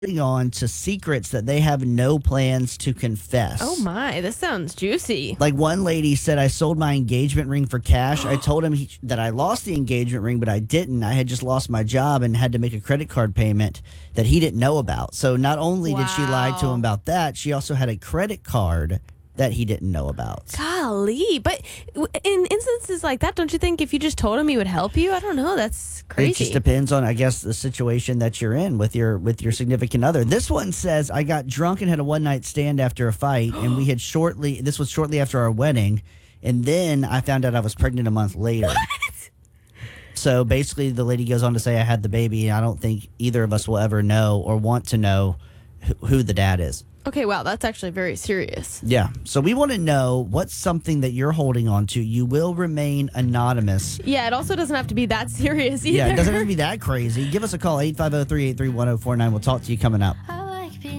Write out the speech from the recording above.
on to secrets that they have no plans to confess. Oh my, this sounds juicy. Like one lady said, I sold my engagement ring for cash. I told him that I lost the engagement ring, but I didn't. I had just lost my job and had to make a credit card payment that he didn't know about. So not only did she lie to him about that, she also had a credit card that he didn't know about. Golly. But in instances like that, don't you think if you just told him he would help you? I don't know. That's crazy. It just depends on, I guess, the situation that you're in with your significant other. This one says, I got drunk and had a one-night stand after a fight, and this was shortly after our wedding, and then I found out I was pregnant a month later. What? So basically, the lady goes on to say, I had the baby, and I don't think either of us will ever know or want to know who the dad is. Okay, wow, that's actually very serious. Yeah. So we want to know what's something that you're holding on to. You will remain anonymous. Yeah, it also doesn't have to be that serious either. Yeah, it doesn't have to be that crazy. Give us a call, 850-383-1049. We'll talk to you coming up.